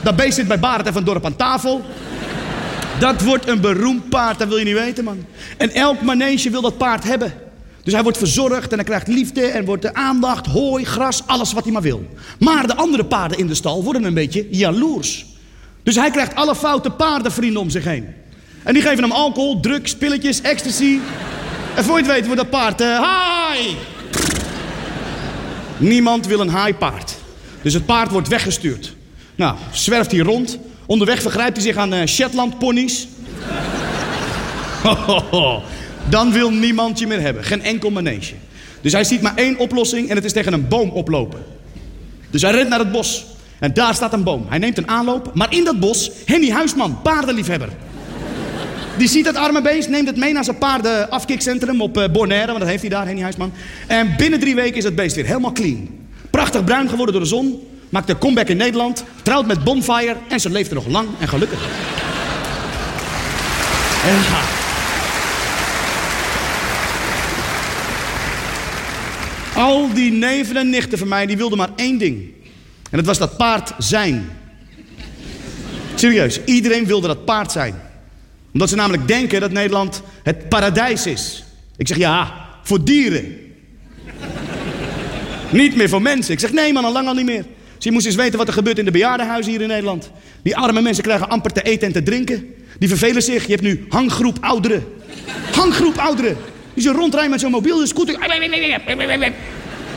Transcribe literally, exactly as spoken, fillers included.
Dat beest zit bij Barend en van Dorp aan tafel. Dat wordt een beroemd paard, dat wil je niet weten, man. En elk manege wil dat paard hebben. Dus hij wordt verzorgd en hij krijgt liefde en wordt de aandacht, hooi, gras, alles wat hij maar wil. Maar de andere paarden in de stal worden een beetje jaloers. Dus hij krijgt alle foute paardenvrienden om zich heen. En die geven hem alcohol, drugs, pilletjes, ecstasy. En voor je het weet wordt dat paard, uh, haai! Niemand wil een haai paard. Dus het paard wordt weggestuurd. Nou, zwerft hij rond. Onderweg vergrijpt hij zich aan uh, Shetland ponies. Dan wil niemand je meer hebben. Geen enkel manege. Dus hij ziet maar één oplossing en het is tegen een boom oplopen. Dus hij rent naar het bos. En daar staat een boom. Hij neemt een aanloop. Maar in dat bos, Henny Huisman, paardenliefhebber. Die ziet dat arme beest, neemt het mee naar zijn paardenafkikcentrum op uh, Bonaire. Want dat heeft hij daar, Henny Huisman. En binnen drie weken is het beest weer helemaal clean. Prachtig bruin geworden door de zon. Maakt een comeback in Nederland. Trouwt met Bonfire. En ze leeft er nog lang en gelukkig. En ja. Al die neven en nichten van mij, die wilden maar één ding. En dat was dat paard zijn. Serieus, iedereen wilde dat paard zijn. Omdat ze namelijk denken dat Nederland het paradijs is. Ik zeg ja, voor dieren. Niet meer voor mensen. Ik zeg nee man, al lang al niet meer. Dus je moest eens weten wat er gebeurt in de bejaardenhuizen hier in Nederland. Die arme mensen krijgen amper te eten en te drinken. Die vervelen zich. Je hebt nu hanggroep ouderen. Hanggroep ouderen. Die zo rondrijden met zo'n mobiel, de scooter.